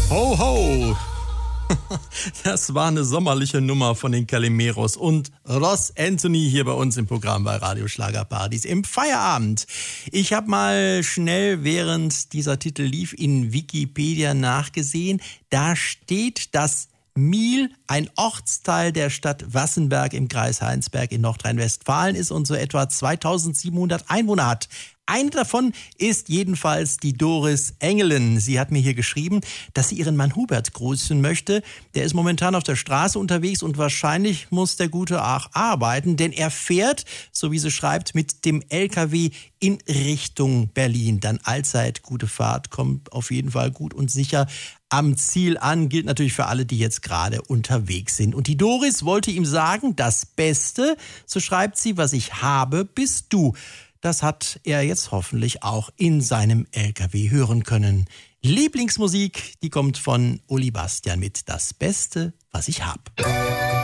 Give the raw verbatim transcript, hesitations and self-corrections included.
Ho, ho! Das war eine sommerliche Nummer von den Calimeros und Ross Anthony hier bei uns im Programm bei Radio Schlagerparadies im Feierabend. Ich habe mal schnell, während dieser Titel lief, in Wikipedia nachgesehen. Da steht, dass Miel ein Ortsteil der Stadt Wassenberg im Kreis Heinsberg in Nordrhein-Westfalen ist und so etwa zweitausendsiebenhundert Einwohner hat. Eine davon ist jedenfalls die Doris Engelen. Sie hat mir hier geschrieben, dass sie ihren Mann Hubert grüßen möchte. Der ist momentan auf der Straße unterwegs und wahrscheinlich muss der Gute auch arbeiten, denn er fährt, so wie sie schreibt, mit dem L K W in Richtung Berlin. Dann allzeit gute Fahrt, kommt auf jeden Fall gut und sicher am Ziel an. Gilt natürlich für alle, die jetzt gerade unterwegs sind. Und die Doris wollte ihm sagen, das Beste, so schreibt sie, was ich habe, bist du. Das hat er jetzt hoffentlich auch in seinem L K W hören können. Lieblingsmusik, die kommt von Uli Bastian mit Das Beste, was ich hab.